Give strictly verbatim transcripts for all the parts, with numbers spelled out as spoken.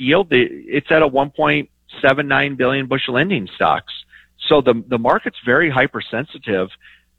yield, it's at a one point seven nine billion bushel ending stocks. So the the market's very hypersensitive,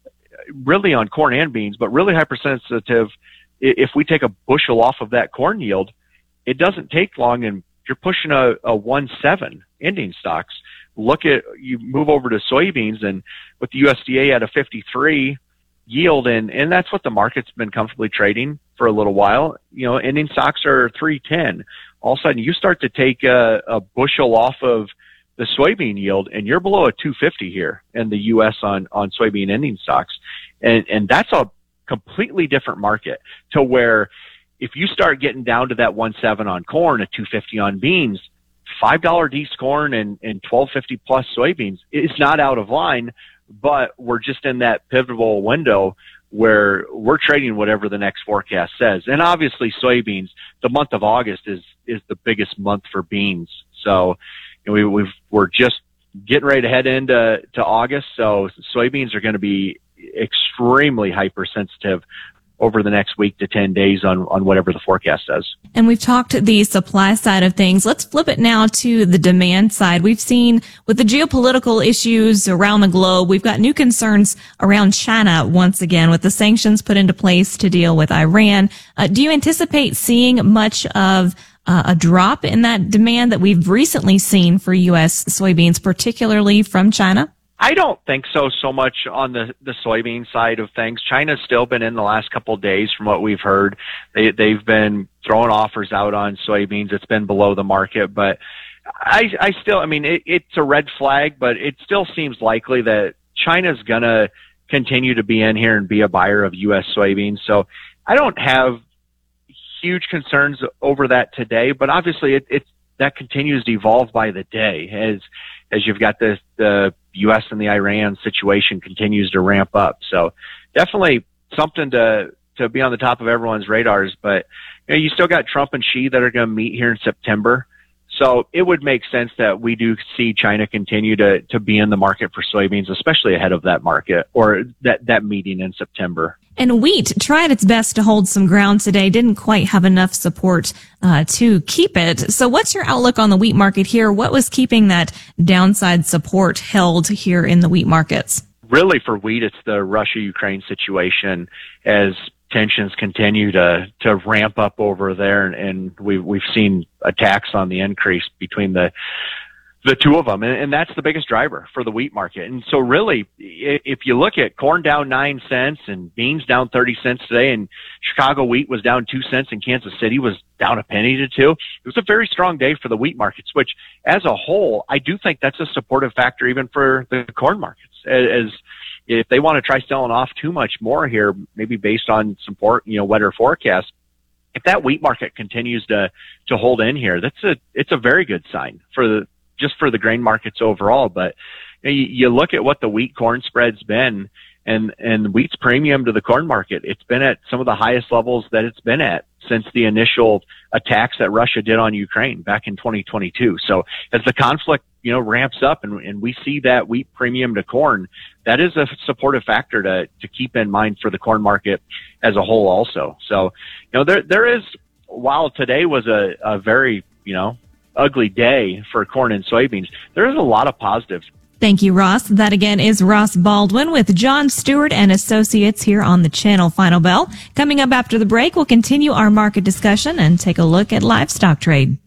really on corn and beans, but really hypersensitive. If we take a bushel off of that corn yield, it doesn't take long, and you're pushing a, a one seven ending stocks. Look at, you move over to soybeans, and with the U S D A at a fifty-three yield, and, and that's what the market's been comfortably trading for a little while. You know, ending stocks are three ten. All of a sudden, you start to take a, a bushel off of the soybean yield, and you're below a two fifty here in the U S on, on soybean ending stocks. And, and that's a completely different market to where if you start getting down to that one seven on corn, a two fifty on beans, five dollar D's corn and, and twelve fifty plus soybeans is not out of line, but we're just in that pivotal window where we're trading whatever the next forecast says. And obviously soybeans, the month of August is, is the biggest month for beans. So you know, we, we've, we're just getting ready to head into to August. So soybeans are going to be extremely hypersensitive over the next week to ten days on, on whatever the forecast says. And we've talked the supply side of things. Let's flip it now to the demand side. We've seen with the geopolitical issues around the globe, we've got new concerns around China once again with the sanctions put into place to deal with Iran. Uh, do you anticipate seeing much of uh, a drop in that demand that we've recently seen for U S soybeans, particularly from China? I don't think so, so much on the, the soybean side of things. China's still been in the last couple of days from what we've heard. They, they've been throwing offers out on soybeans. It's been below the market, but I, I still, I mean, it, it's a red flag, but it still seems likely that China's gonna continue to be in here and be a buyer of U S soybeans. So I don't have huge concerns over that today, but obviously it, it that continues to evolve by the day as, as you've got this, the U S and the Iran situation continues to ramp up. So definitely something to, to be on the top of everyone's radars. But you know, you still got Trump and Xi that are going to meet here in September. So it would make sense that we do see China continue to, to be in the market for soybeans, especially ahead of that market or that, that meeting in September. And wheat tried its best to hold some ground today, didn't quite have enough support uh, to keep it. So what's your outlook on the wheat market here? What was keeping that downside support held here in the wheat markets? Really for wheat, it's the Russia-Ukraine situation as tensions continue to, to ramp up over there. And, and we've, we've seen attacks on the increase between the the two of them, and, and that's the biggest driver for the wheat market. And so really, if you look at corn down nine cents and beans down thirty cents today, and Chicago wheat was down two cents and Kansas City was down a penny to two, it was a very strong day for the wheat markets, which as a whole, I do think that's a supportive factor even for the corn markets. As if they want to try selling off too much more here, maybe based on some, you know, wetter forecasts, if that wheat market continues to, to hold in here, that's a, it's a very good sign for the, just for the grain markets overall. But you, know, you, you look at what the wheat corn spread's been, and, and wheat's premium to the corn market. It's been at some of the highest levels that it's been at since the initial attacks that Russia did on Ukraine back in twenty twenty-two. So as the conflict, you know, ramps up and, and we see that wheat premium to corn, that is a supportive factor to, to keep in mind for the corn market as a whole also. So, you know, there, there is, while today was a, a very, you know, ugly day for corn and soybeans, there is a lot of positives. Thank you, Ross. That again is Ross Baldwin with John Stewart and Associates here on the channel. Final bell. Coming up after the break, we'll continue our market discussion and take a look at livestock trade.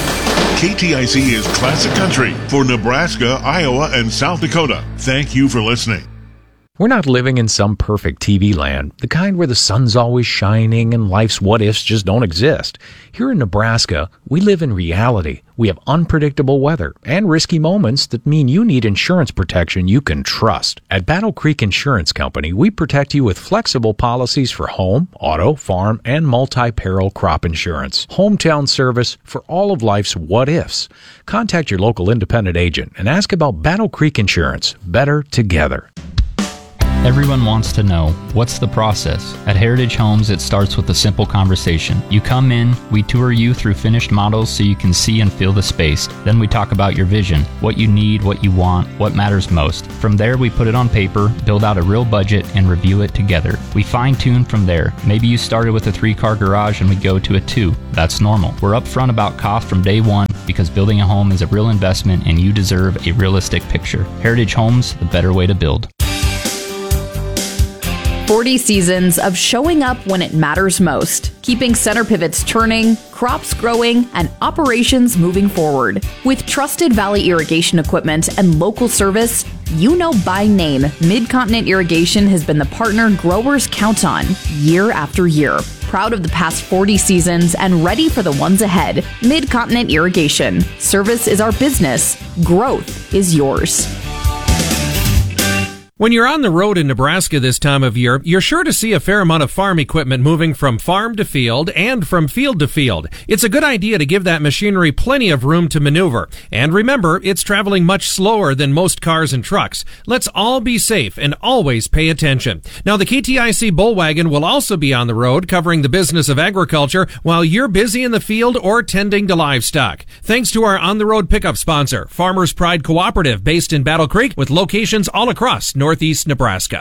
K T I C is Classic Country for Nebraska, Iowa, and South Dakota. Thank you for listening. We're not living in some perfect T V land, the kind where the sun's always shining and life's what-ifs just don't exist. Here in Nebraska, we live in reality. We have unpredictable weather and risky moments that mean you need insurance protection you can trust. At Battle Creek Insurance Company, we protect you with flexible policies for home, auto, farm, and multi-peril crop insurance. Hometown service for all of life's what-ifs. Contact your local independent agent and ask about Battle Creek Insurance. Better together. Everyone wants to know, what's the process? At Heritage Homes, it starts with a simple conversation. You come in, we tour you through finished models so you can see and feel the space. Then we talk about your vision, what you need, what you want, what matters most. From there, we put it on paper, build out a real budget, and review it together. We fine-tune from there. Maybe you started with a three-car garage and we go to a two. That's normal. We're upfront about cost from day one, because building a home is a real investment and you deserve a realistic picture. Heritage Homes, the better way to build. forty seasons of showing up when it matters most, keeping center pivots turning, crops growing, and operations moving forward. With trusted Valley irrigation equipment and local service, you know by name, Mid-Continent Irrigation has been the partner growers count on year after year. Proud of the past forty seasons and ready for the ones ahead. Mid-Continent Irrigation. Service is our business. Growth is yours. When you're on the road in Nebraska this time of year, you're sure to see a fair amount of farm equipment moving from farm to field and from field to field. It's a good idea to give that machinery plenty of room to maneuver. And remember, it's traveling much slower than most cars and trucks. Let's all be safe and always pay attention. Now, the K T I C Bullwagon will also be on the road covering the business of agriculture while you're busy in the field or tending to livestock. Thanks to our on-the-road pickup sponsor, Farmers Pride Cooperative, based in Battle Creek with locations all across Northeast Nebraska.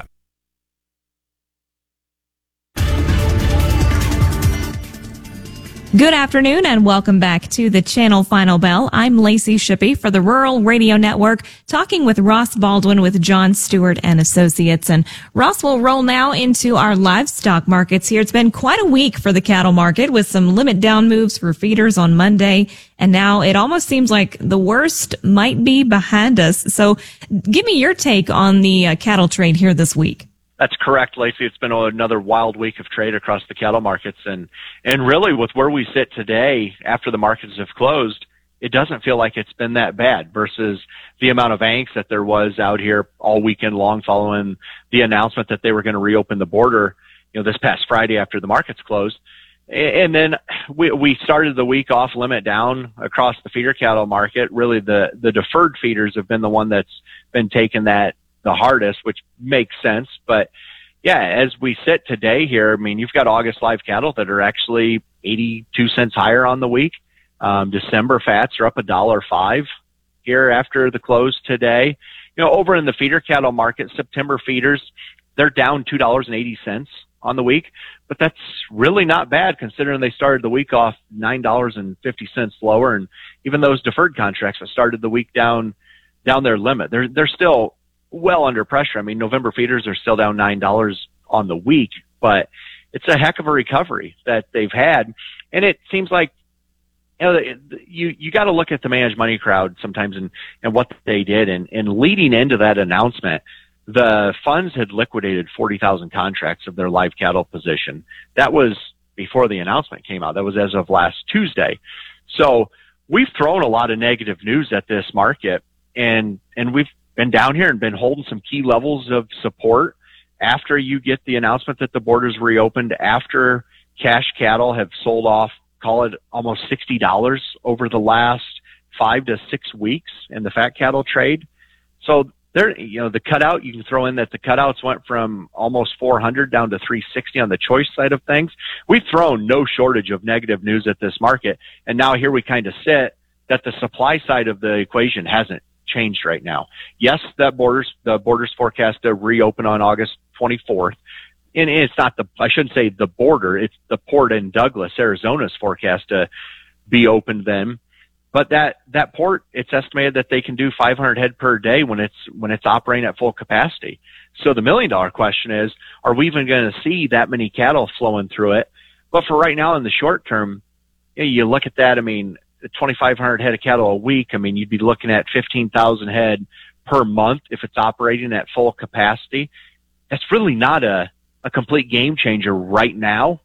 Good afternoon and welcome back to the Channel Final Bell. I'm Lacey Shippey for the Rural Radio Network, talking with Ross Baldwin with John Stewart and Associates. And Ross will roll now into our livestock markets here. It's been quite a week for the cattle market with some limit down moves for feeders on Monday. And now it almost seems like the worst might be behind us. So give me your take on the uh, cattle trade here this week. That's correct, Lacey. It's been another wild week of trade across the cattle markets. And, and really with where we sit today after the markets have closed, it doesn't feel like it's been that bad versus the amount of angst that there was out here all weekend long following the announcement that they were going to reopen the border, you know, this past Friday after the markets closed. And then we, we started the week off limit down across the feeder cattle market. Really the, the deferred feeders have been the one that's been taking that the hardest, which makes sense. But yeah, as we sit today here, I mean, you've got August live cattle that are actually eighty-two cents higher on the week. Um, December fats are up a dollar five here after the close today. You know, over in the feeder cattle market, September feeders, they're down two dollars and eighty cents on the week, but that's really not bad considering they started the week off nine dollars and fifty cents lower. And even those deferred contracts that started the week down, down their limit, they're, they're still well under pressure. I mean, November feeders are still down nine dollars on the week, but it's a heck of a recovery that they've had. And it seems like, you know, you, you got to look at the managed money crowd sometimes and, and what they did. And, and leading into that announcement, the funds had liquidated forty thousand contracts of their live cattle position. That was before the announcement came out. That was as of last Tuesday. So we've thrown a lot of negative news at this market, and, and we've been down here and been holding some key levels of support after you get the announcement that the borders reopened, after cash cattle have sold off, call it almost sixty dollars over the last five to six weeks in the fat cattle trade. So there, you know, the cutout, you can throw in that the cutouts went from almost four hundred down to three sixty on the choice side of things. We've thrown no shortage of negative news at this market. And now here we kind of sit that the supply side of the equation hasn't changed right now. Yes, that borders, the borders forecast to reopen on August twenty-fourth. And it's not the, I shouldn't say the border, it's the port in Douglas, Arizona's forecast to be opened then. But that, that port, it's estimated that they can do five hundred head per day when it's, when it's operating at full capacity. So the million dollar question is, are we even going to see that many cattle flowing through it? But for right now in the short term, you know, you look at that, I mean, twenty-five hundred head of cattle a week, I mean, you'd be looking at fifteen thousand head per month if it's operating at full capacity. That's really not a, a complete game changer right now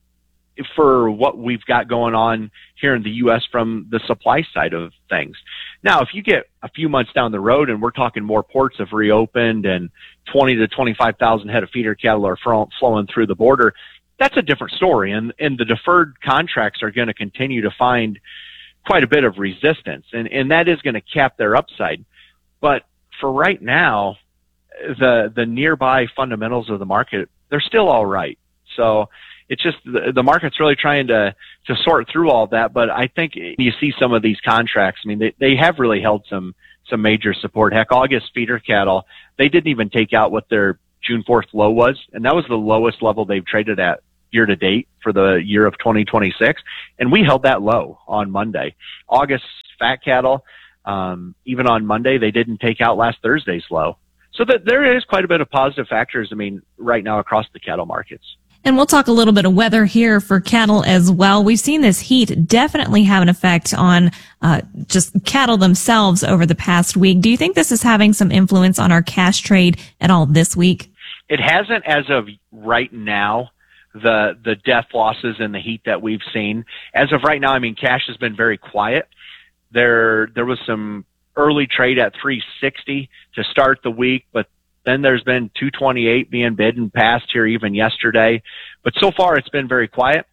for what we've got going on here in the U S from the supply side of things. Now, if you get a few months down the road and we're talking more ports have reopened and twenty to twenty-five thousand head of feeder cattle are flowing through the border, that's a different story. And, and the deferred contracts are going to continue to find quite a bit of resistance, and, and that is going to cap their upside. But for right now, the, the nearby fundamentals of the market, they're still all right. So it's just the, the market's really trying to, to sort through all that. But I think you see some of these contracts, I mean, they, they have really held some, some major support. Heck, August feeder cattle, they didn't even take out what their June fourth low was, and that was the lowest level they've traded at year to date for the year of twenty twenty-six. And we held that low on Monday. August fat cattle. Um, even on Monday, they didn't take out last Thursday's low. So that there is quite a bit of positive factors, I mean, right now across the cattle markets. And we'll talk a little bit of weather here for cattle as well. We've seen this heat definitely have an effect on uh, just cattle themselves over the past week. Do you think this is having some influence on our cash trade at all this week? It hasn't as of right now, the the death losses and the heat that we've seen. As of right now, I mean, cash has been very quiet. There there was some early trade at three sixty to start the week, but then there's been two twenty-eight being bid and passed here even yesterday. But so far it's been very quiet.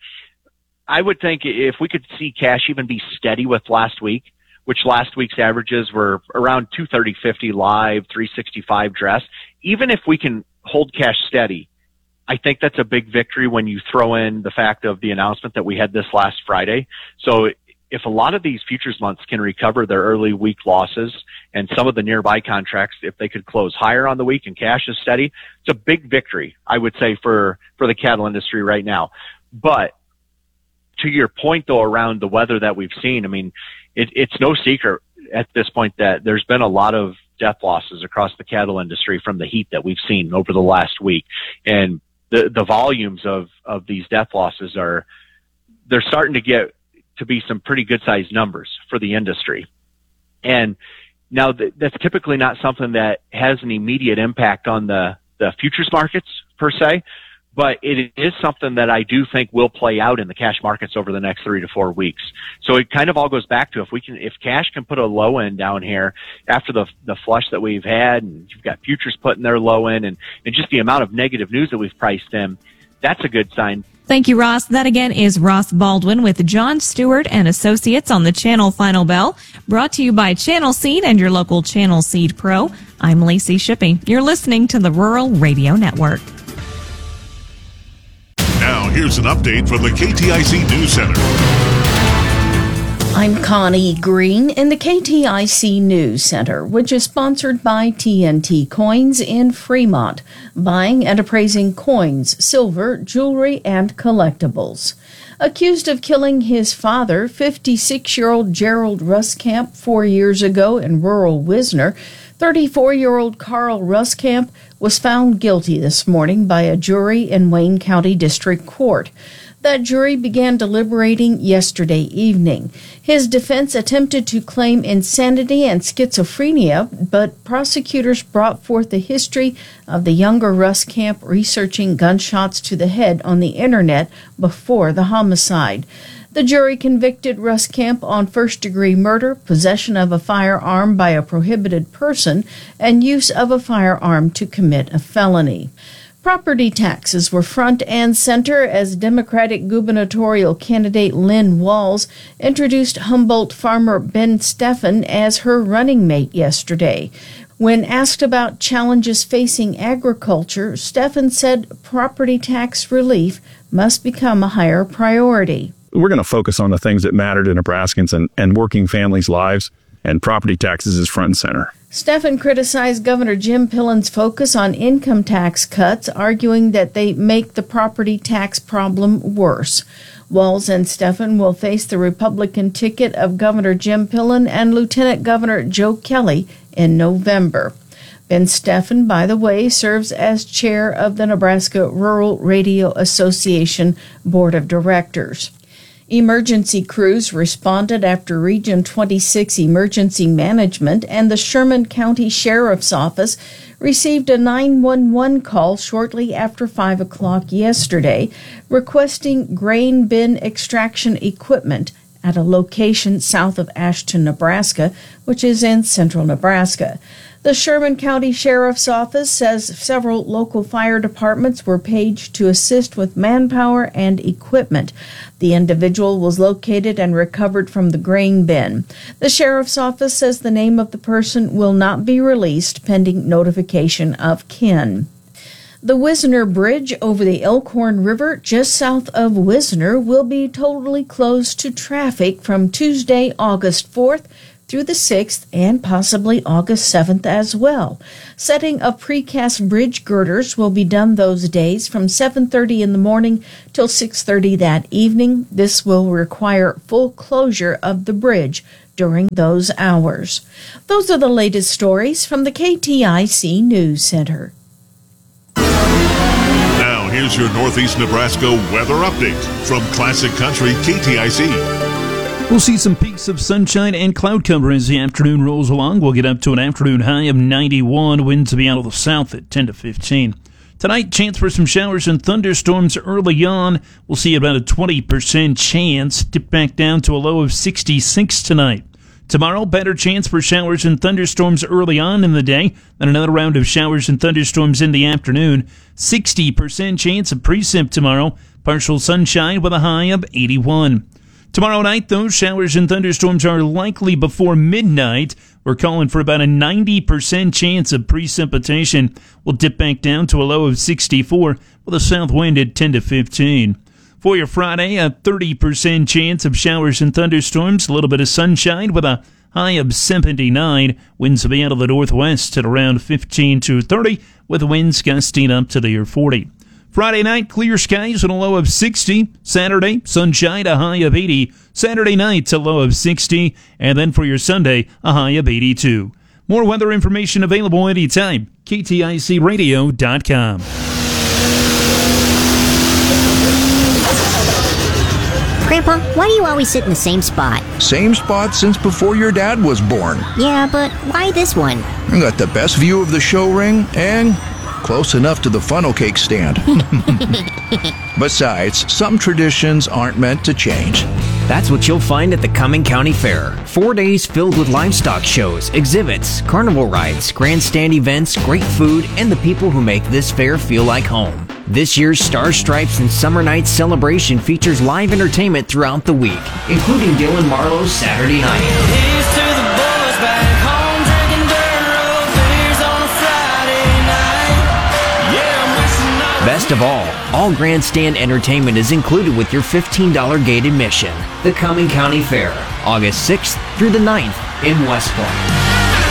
I would think if we could see cash even be steady with last week, which last week's averages were around two thirty fifty live, three sixty-five dress, even if we can hold cash steady, I think that's a big victory when you throw in the fact of the announcement that we had this last Friday. So if a lot of these futures months can recover their early week losses and some of the nearby contracts, if they could close higher on the week and cash is steady, it's a big victory, I would say, for, for the cattle industry right now. But to your point, though, around the weather that we've seen, I mean, it, it's no secret at this point that there's been a lot of death losses across the cattle industry from the heat that we've seen over the last week. And the, the volumes of, of these death losses are, they're starting to get to be some pretty good sized numbers for the industry. And now th- that's typically not something that has an immediate impact on the, the futures markets per se, but it is something that I do think will play out in the cash markets over the next three to four weeks. So it kind of all goes back to if we can, if cash can put a low end down here after the, the flush that we've had, and you've got futures putting their low end, and, and just the amount of negative news that we've priced in, that's a good sign. Thank you, Ross. That again is Ross Baldwin with John Stewart and Associates on the Channel Final Bell, brought to you by Channel Seed and your local Channel Seed Pro. I'm Lacey Shippey. You're listening to the Rural Radio Network. Now here's an update from the K T I C News Center. I'm Connie Green in the K T I C News Center, which is sponsored by T N T Coins in Fremont, buying and appraising coins, silver, jewelry, and collectibles. Accused of killing his father, fifty-six-year-old Gerald Ruskamp, four years ago in rural Wisner, thirty-four-year-old Carl Ruskamp was found guilty this morning by a jury in Wayne County District Court. That jury began deliberating yesterday evening. His defense attempted to claim insanity and schizophrenia, but prosecutors brought forth the history of the younger Ruskamp researching gunshots to the head on the internet before the homicide. The jury convicted Ruskamp on first-degree murder, possession of a firearm by a prohibited person, and use of a firearm to commit a felony. Property taxes were front and center as Democratic gubernatorial candidate Lynn Walz introduced Humboldt farmer Ben Steffen as her running mate yesterday. When asked about challenges facing agriculture, Steffen said property tax relief must become a higher priority. We're going to focus on the things that matter to Nebraskans and, and working families' lives, and property taxes is front and center. Steffen criticized Governor Jim Pillen's focus on income tax cuts, arguing that they make the property tax problem worse. Walz and Steffen will face the Republican ticket of Governor Jim Pillen and Lieutenant Governor Joe Kelly in November. Ben Steffen, by the way, serves as chair of the Nebraska Rural Radio Association Board of Directors. Emergency crews responded after Region twenty-six Emergency Management and the Sherman County Sheriff's Office received a nine one one call shortly after five o'clock yesterday requesting grain bin extraction equipment at a location south of Ashton, Nebraska, which is in central Nebraska. The Sherman County Sheriff's Office says several local fire departments were paged to assist with manpower and equipment. The individual was located and recovered from the grain bin. The Sheriff's Office says the name of the person will not be released pending notification of kin. The Wisner Bridge over the Elkhorn River just south of Wisner will be totally closed to traffic from Tuesday, August fourth through the sixth and possibly August seventh as well. Setting of precast bridge girders will be done those days from seven thirty in the morning till six thirty that evening. This will require full closure of the bridge during those hours. Those are the latest stories from the K T I C News Center. Now, here's your Northeast Nebraska weather update from Classic Country K T I C. We'll see some peaks of sunshine and cloud cover as the afternoon rolls along. We'll get up to an afternoon high of ninety-one. Winds will be out of the south at ten to fifteen. Tonight, chance for some showers and thunderstorms early on. We'll see about a twenty percent chance. Dip back down to a low of sixty-six tonight. Tomorrow, better chance for showers and thunderstorms early on in the day, then another round of showers and thunderstorms in the afternoon. sixty percent chance of precip tomorrow. Partial sunshine with a high of eighty-one. Tomorrow night, those showers and thunderstorms are likely before midnight. We're calling for about a ninety percent chance of precipitation. We'll dip back down to a low of sixty-four with a south wind at ten to fifteen. For your Friday, a thirty percent chance of showers and thunderstorms, a little bit of sunshine with a high of seventy-nine. Winds will be out of the northwest at around fifteen to thirty, with winds gusting up to near forty. Friday night, clear skies and a low of sixty. Saturday, sunshine, a high of eighty. Saturday night, a low of sixty. And then for your Sunday, a high of eighty-two. More weather information available anytime. K T I C radio dot com. Grandpa, why do you always sit in the same spot? Same spot since before your dad was born. Yeah, but why this one? I got the best view of the show ring and close enough to the funnel cake stand. Besides, some traditions aren't meant to change. That's what you'll find at the Cumming County Fair. Four days filled with livestock shows, exhibits, carnival rides, grandstand events, great food, and the people who make this fair feel like home. This year's Star Stripes and Summer Nights celebration features live entertainment throughout the week, including Dylan Marlowe's Saturday night. Here's to the boys back home drinking dirt road beers on a Friday night. Yeah, I'm wishing I Best of all, all grandstand entertainment is included with your fifteen dollars gate admission. The Cumming County Fair, August sixth through the ninth in West Point.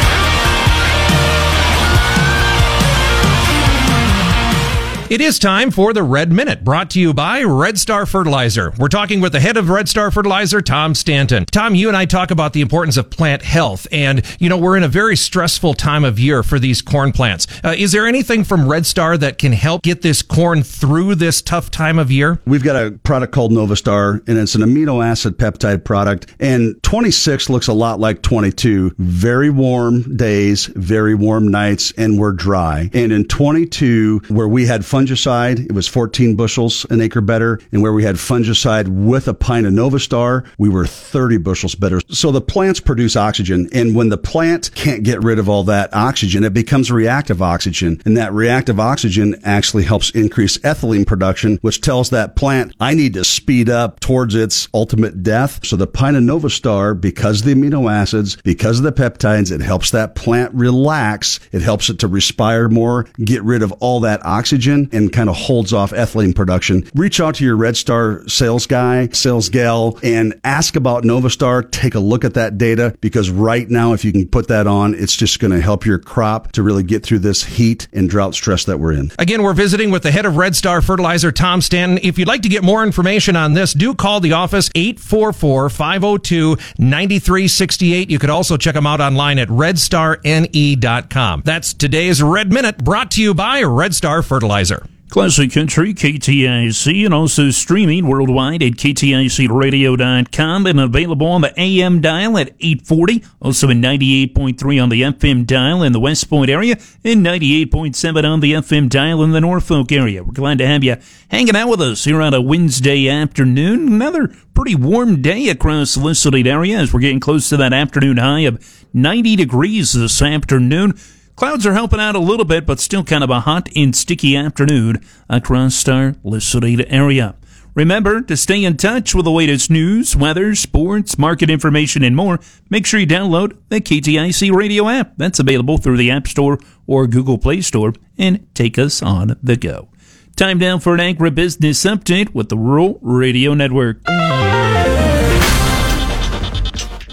It is time for the Red Minute, brought to you by Red Star Fertilizer. We're talking with the head of Red Star Fertilizer, Tom Stanton. Tom, you and I talk about the importance of plant health, and, you know, we're in a very stressful time of year for these corn plants. Uh, is there anything from Red Star that can help get this corn through this tough time of year? We've got a product called Novastar, and it's an amino acid peptide product, and twenty-six looks a lot like twenty-two. Very warm days, very warm nights, and we're dry. And in twenty-two, where we had fungicide, it was fourteen bushels an acre better. And where we had fungicide with a pint of Novastar, we were thirty bushels better. So the plants produce oxygen. And when the plant can't get rid of all that oxygen, it becomes reactive oxygen. And that reactive oxygen actually helps increase ethylene production, which tells that plant, I need to speed up towards its ultimate death. So the pint of Novastar, because of the amino acids, because of the peptides, it helps that plant relax. It helps it to respire more, get rid of all that oxygen, and kind of holds off ethylene production. Reach out to your Red Star sales guy, sales gal, and ask about Novastar. Take a look at that data, because right now, if you can put that on, it's just going to help your crop to really get through this heat and drought stress that we're in. Again, we're visiting with the head of Red Star Fertilizer, Tom Stanton. If you'd like to get more information on this, do call the office, eight four four, five oh two, nine three six eight. You could also check them out online at red star n e dot com. That's today's Red Minute, brought to you by Red Star Fertilizer. Classic Country, K T I C, and also streaming worldwide at K T I C radio dot com and available on the A M dial at eight forty, also in ninety-eight point three on the F M dial in the West Point area, and ninety-eight point seven on the F M dial in the Norfolk area. We're glad to have you hanging out with us here on a Wednesday afternoon. Another pretty warm day across the listed area as we're getting close to that afternoon high of ninety degrees this afternoon. Clouds are helping out a little bit, but still kind of a hot and sticky afternoon across our listed area. Remember to stay in touch with the latest news, weather, sports, market information, and more. Make sure you download the K T I C Radio app. That's available through the App Store or Google Play Store, and take us on the go. Time now for an agribusiness update with the Rural Radio Network.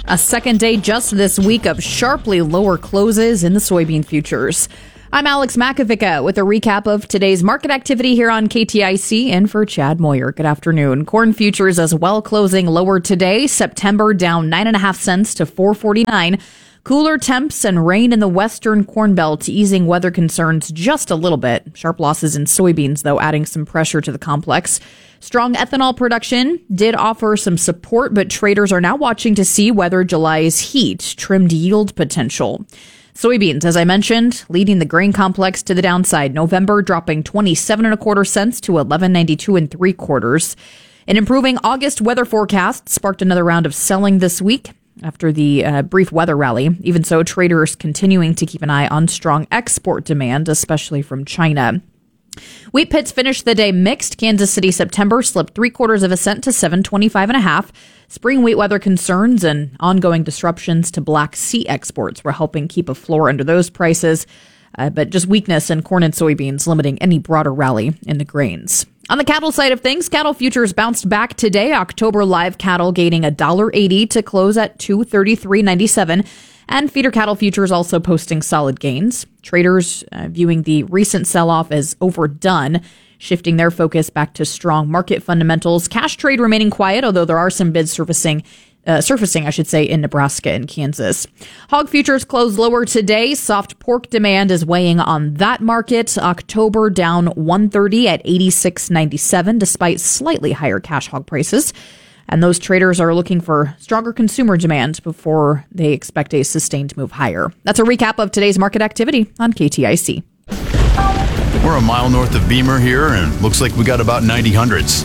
A second day just this week of sharply lower closes in the soybean futures. I'm Alex Makovica with a recap of today's market activity here on K T I C and for Chad Moyer. Good afternoon. Corn futures as well closing lower today. September down nine and a half cents to four forty-nine. Cooler temps and rain in the western Corn Belt easing weather concerns just a little bit. Sharp losses in soybeans, though, adding some pressure to the complex. Strong ethanol production did offer some support, but traders are now watching to see whether July's heat trimmed yield potential. Soybeans, as I mentioned, leading the grain complex to the downside. November dropping twenty-seven and a quarter cents to eleven ninety-two and three quarters. An improving August weather forecast sparked another round of selling this week after the uh, brief weather rally. Even so, traders continuing to keep an eye on strong export demand, especially from China. Wheat pits finished the day mixed. Kansas City September slipped three quarters of a cent to seven twenty-five and a half. Spring wheat weather concerns and ongoing disruptions to Black Sea exports were helping keep a floor under those prices, uh, but just weakness in corn and soybeans limiting any broader rally in the grains. On the cattle side of things, cattle futures bounced back today. October live cattle gaining one dollar eighty to close at two thirty-three ninety-seven. And feeder cattle futures also posting solid gains. Traders uh, viewing the recent sell-off as overdone, shifting their focus back to strong market fundamentals. Cash trade remaining quiet, although there are some bids surfacing, uh, surfacing, I should say, in Nebraska and Kansas. Hog futures closed lower today. Soft pork demand is weighing on that market. October down one thirty at eighty-six ninety-seven, despite slightly higher cash hog prices. And those traders are looking for stronger consumer demand before they expect a sustained move higher. That's a recap of today's market activity on K T I C. We're a mile north of Beamer here, and looks like we got about ninety hundreds.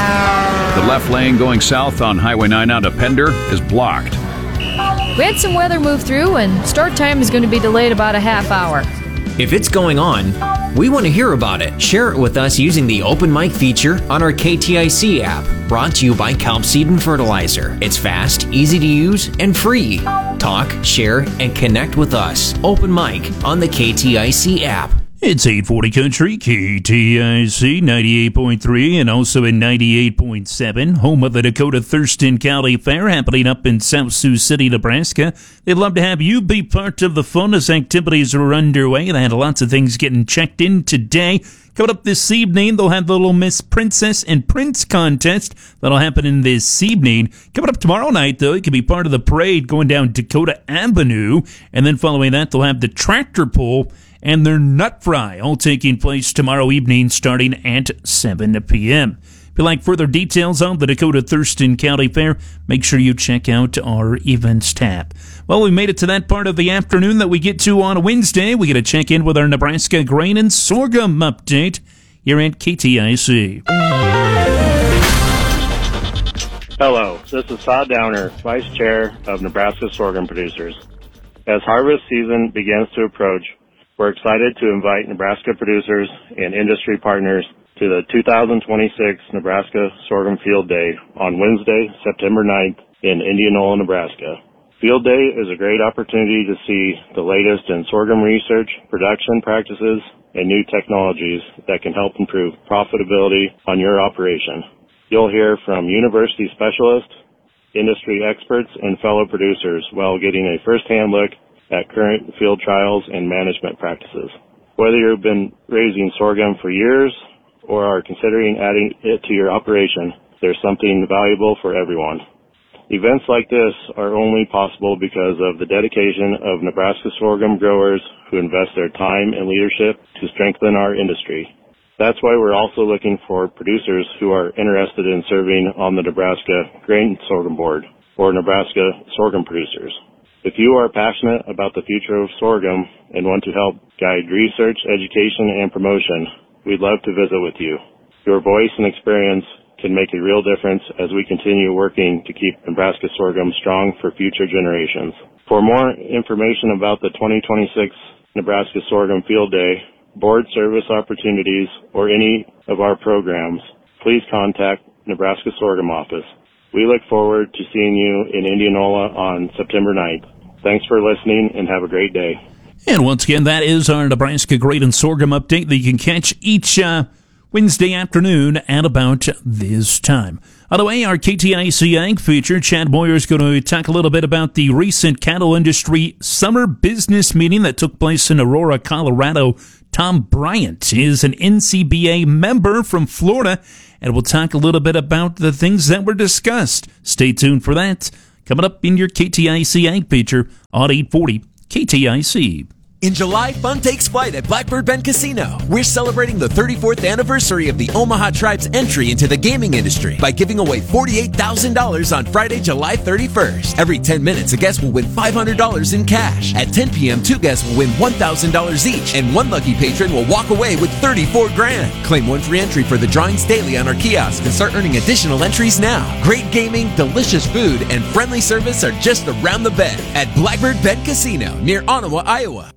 The left lane going south on Highway nine out of Pender is blocked. We had some weather move through, and start time is going to be delayed about a half hour. If it's going on, we want to hear about it. Share it with us using the Open Mic feature on our K T I C app, brought to you by Kelp Seed and Fertilizer. It's fast, easy to use, and free. Talk, share, and connect with us. Open Mic on the K T I C app. It's eight forty Country, K T I C ninety-eight point three and also in ninety-eight point seven, home of the Dakota Thurston County Fair happening up in South Sioux City, Nebraska. They'd love to have you be part of the fun as activities are underway. They had lots of things getting checked in today. Coming up this evening, they'll have the Little Miss Princess and Prince contest. That'll happen in this evening. Coming up tomorrow night, though, it can be part of the parade going down Dakota Avenue. And then following that, they'll have the tractor pull and their nut fry, all taking place tomorrow evening starting at seven p.m. If you'd like further details on the Dakota Thurston County Fair, make sure you check out our events tab. Well, we made it to that part of the afternoon that we get to on a Wednesday. We get to check in with our Nebraska grain and sorghum update here at K T I C. Hello, this is Todd Downer, Vice Chair of Nebraska Sorghum Producers. As harvest season begins to approach, we're excited to invite Nebraska producers and industry partners to the two thousand twenty-six Nebraska Sorghum Field Day on Wednesday, September ninth in Indianola, Nebraska. Field Day is a great opportunity to see the latest in sorghum research, production practices, and new technologies that can help improve profitability on your operation. You'll hear from university specialists, industry experts, and fellow producers while getting a first-hand look at current field trials and management practices. Whether you've been raising sorghum for years or are considering adding it to your operation, there's something valuable for everyone. Events like this are only possible because of the dedication of Nebraska sorghum growers who invest their time and leadership to strengthen our industry. That's why we're also looking for producers who are interested in serving on the Nebraska Grain Sorghum Board or Nebraska Sorghum Producers. If you are passionate about the future of sorghum and want to help guide research, education, and promotion, we'd love to visit with you. Your voice and experience can make a real difference as we continue working to keep Nebraska sorghum strong for future generations. For more information about the twenty twenty-six Nebraska Sorghum Field Day, board service opportunities, or any of our programs, please contact Nebraska Sorghum Office. We look forward to seeing you in Indianola on September ninth. Thanks for listening and have a great day. And once again, that is our Nebraska Grain and Sorghum update that you can catch each uh, Wednesday afternoon at about this time. On the way, our K T I C Ag feature, Chad Boyer is going to talk a little bit about the recent cattle industry summer business meeting that took place in Aurora, Colorado. Tom Bryant is an N C B A member from Florida, and we'll talk a little bit about the things that were discussed. Stay tuned for that. Coming up in your K T I C Ag feature on eight forty K T I C. In July, fun takes flight at Blackbird Bend Casino. We're celebrating the thirty-fourth anniversary of the Omaha Tribe's entry into the gaming industry by giving away forty-eight thousand dollars on Friday, July thirty-first. Every ten minutes, a guest will win five hundred dollars in cash. At ten p.m., two guests will win one thousand dollars each, and one lucky patron will walk away with thirty-four grand. Claim one free entry for the drawings daily on our kiosk and start earning additional entries now. Great gaming, delicious food, and friendly service are just around the bend at Blackbird Bend Casino near Ottawa, Iowa.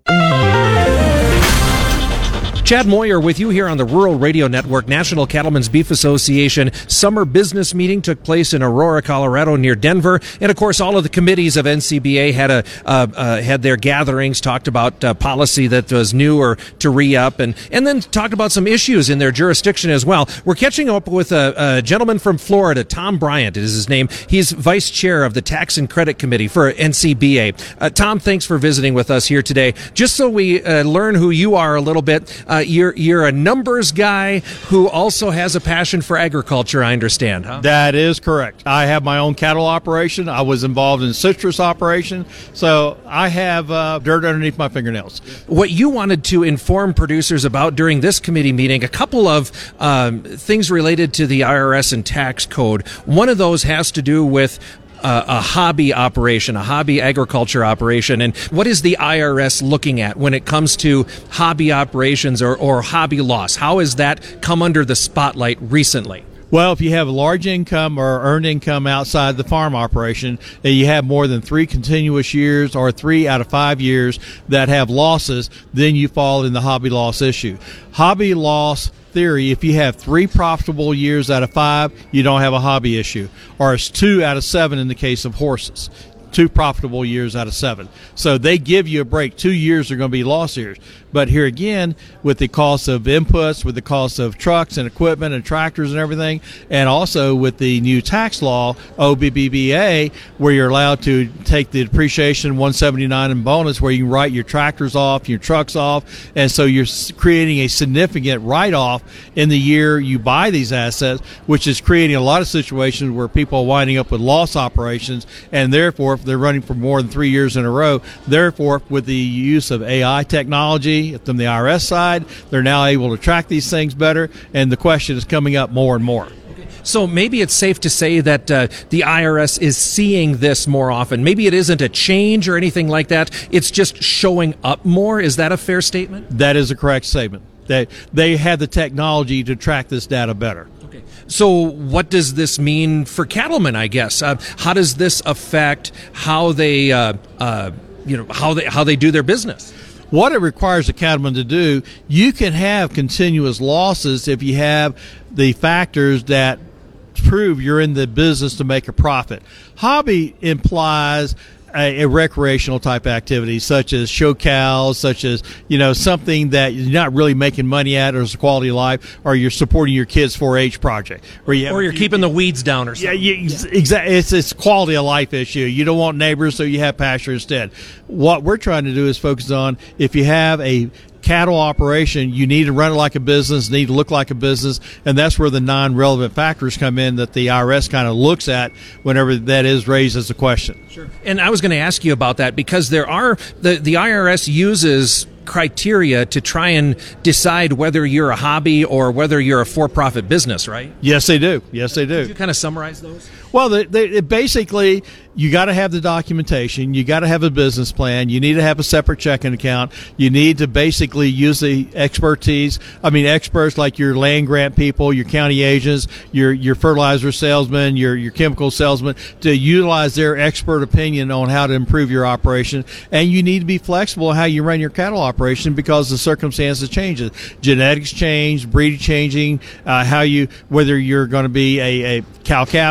Chad Moyer with you here on the Rural Radio Network. National Cattlemen's Beef Association summer business meeting took place in Aurora, Colorado, near Denver, and of course, all of the committees of N C B A had a uh, uh, had their gatherings, talked about uh, policy that was new or to re-up, and and then talked about some issues in their jurisdiction as well. We're catching up with a, a gentleman from Florida, Tom Bryant is his name. He's vice chair of the Tax and Credit Committee for N C B A. Uh, Tom, thanks for visiting with us here today. Just so we uh, learn who you are a little bit. Uh, You're you're a numbers guy who also has a passion for agriculture, I understand, huh? That is correct. I have my own cattle operation. I was involved in citrus operation, so I have uh, dirt underneath my fingernails. What you wanted to inform producers about during this committee meeting, a couple of um, things related to the I R S and tax code. One of those has to do with Uh, a hobby operation, a hobby agriculture operation. And what is the I R S looking at when it comes to hobby operations or, or hobby loss? How has that come under the spotlight recently? Well, if you have a large income or earned income outside the farm operation, and you have more than three continuous years or three out of five years that have losses, then you fall in the hobby loss issue. Hobby loss theory, if you have three profitable years out of five, you don't have a hobby issue. Or it's two out of seven in the case of horses. Two profitable years out of seven. So they give you a break. Two years are going to be loss years. But here again, with the cost of inputs, with the cost of trucks and equipment and tractors and everything, and also with the new tax law, O B B B A, where you're allowed to take the depreciation one seventy-nine and bonus, where you can write your tractors off, your trucks off, and so you're creating a significant write-off in the year you buy these assets, which is creating a lot of situations where people are winding up with loss operations, and therefore, if they're running for more than three years in a row, therefore, with the use of A I technology from the I R S side, they're now able to track these things better, and the question is coming up more and more. So maybe it's safe to say that uh, the I R S is seeing this more often. Maybe it isn't a change or anything like that. It's just showing up more. Is that a fair statement? That is a correct statement. They, they have the technology to track this data better. Okay. So what does this mean for cattlemen, I guess? Uh, how does this affect how they, uh, uh, you know, how they how they do their business? What it requires a cattleman to do, you can have continuous losses if you have the factors that prove you're in the business to make a profit. Hobby implies a, a recreational type activity, such as show cows, such as, you know, something that you're not really making money at or as a quality of life, or you're supporting your kids' four H project. Or, you have, or you're you, keeping the weeds down or something. Yeah, you, yeah. Exactly. It's it's quality of life issue. You don't want neighbors, so you have pasture instead. What we're trying to do is focus on, if you have a cattle operation, you need to run it like a business, need to look like a business, and that's where the non-relevant factors come in that the I R S kind of looks at whenever that is raised as a question. Sure. And I was going to ask you about that, because there are the the I R S uses criteria to try and decide whether you're a hobby or whether you're a for-profit business, right? Yes, they do. Yes, they do. Could you kind of summarize those? Well, they, they, basically, you got to have the documentation. You got to have a business plan. You need to have a separate checking account. You need to basically use the expertise. I mean, experts like your land grant people, your county agents, your your fertilizer salesmen, your your chemical salesmen, to utilize their expert opinion on how to improve your operation. And you need to be flexible in how you run your cattle operation, because the circumstances changes. Genetics change, breed changing, uh, how you whether you're going to be a, a cow calf operation,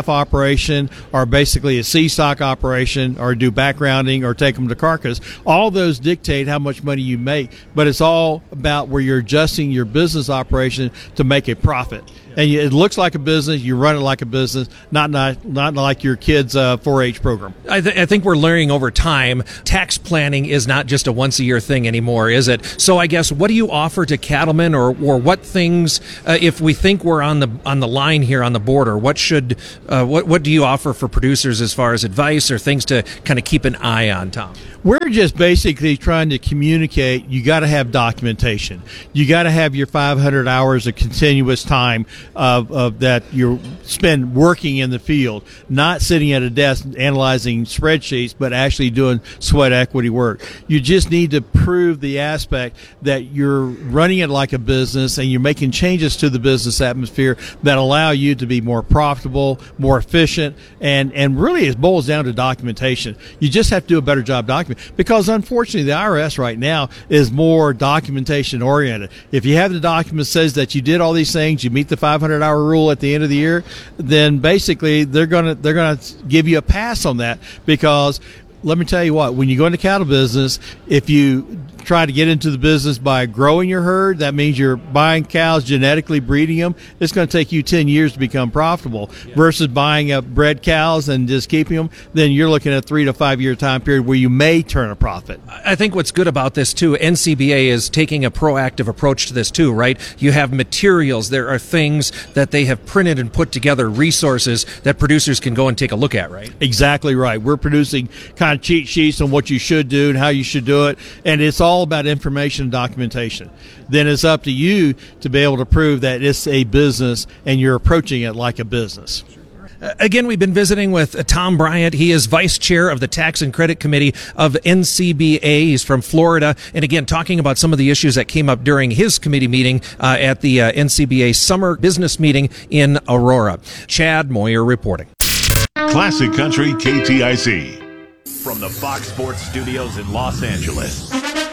operation, or basically a C-stock operation, or do backgrounding, or take them to carcass. All those dictate how much money you make, but it's all about where you're adjusting your business operation to make a profit. And it looks like a business, you run it like a business, not not, not like your kid's uh, four H program. I, th- I think we're learning over time, tax planning is not just a once-a-year thing anymore, is it? So I guess, what do you offer to cattlemen, or, or what things, uh, if we think we're on the on the line here on the border, what should uh, what what do you offer for producers as far as advice or things to kind of keep an eye on, Tom? We're just basically trying to communicate. You got to have documentation. You got to have your five hundred hours of continuous time of, of that you spend working in the field, not sitting at a desk analyzing spreadsheets, but actually doing sweat equity work. You just need to prove the aspect that you're running it like a business and you're making changes to the business atmosphere that allow you to be more profitable, more efficient, and, and really it boils down to documentation. You just have to do a better job documenting. Because unfortunately, the I R S right now is more documentation oriented. If you have the document that says that you did all these things, you meet the five hundred hour rule at the end of the year, then basically they're gonna they're gonna give you a pass on that. Because let me tell you what, when you go into cattle business, if you try to get into the business by growing your herd, that means you're buying cows, genetically breeding them. It's going to take you ten years to become profitable. Yeah. Versus buying up bred cows and just keeping them, then you're looking at a three to five year time period where you may turn a profit. I think what's good about this too, N C B A is taking a proactive approach to this too, right? You have materials, there are things that they have printed and put together, resources that producers can go and take a look at, right? Exactly right. We're producing kind of cheat sheets on what you should do and how you should do it, and it's all about information and documentation. Then it's up to you to be able to prove that it's a business and you're approaching it like a business. Again, we've been visiting with Tom Bryant. He is vice chair of the Tax and Credit Committee of N C B A. He's from Florida. And again, talking about some of the issues that came up during his committee meeting uh, at the uh, N C B A Summer Business Meeting in Aurora. Chad Moyer reporting. Classic Country K T I C. From the Fox Sports Studios in Los Angeles,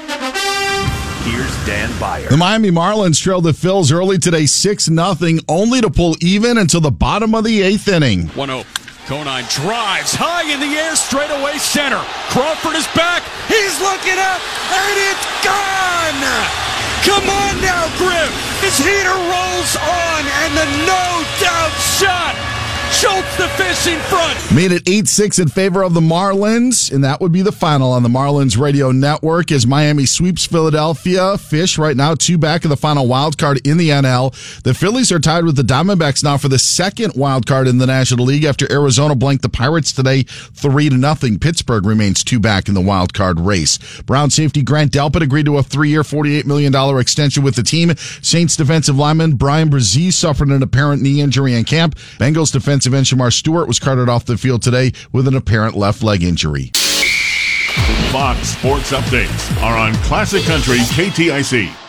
here's Dan Beyer. The Miami Marlins trailed the Phils early today six nothing, only to pull even until the bottom of the eighth inning. one oh. Conine drives high in the air, straight away center. Crawford is back. He's looking up, and it's gone! Come on now, Griff. His heater rolls on, and the no-doubt shot. Schultz the fish in front. Made it eight six in favor of the Marlins, and that would be the final on the Marlins radio network as Miami sweeps Philadelphia. Fish right now two back of the final wild card in the N L. The Phillies are tied with the Diamondbacks now for the second wild card in the National League after Arizona blanked the Pirates today three to nothing. Pittsburgh remains two back in the wild card race. Brown safety Grant Delpit agreed to a three-year, forty-eight million dollars extension with the team. Saints defensive lineman Brian Brzee suffered an apparent knee injury in camp. Bengals defensive end Shamar Stewart was carted off the field today with an apparent left leg injury. Fox Sports Updates are on Classic Country K T I C.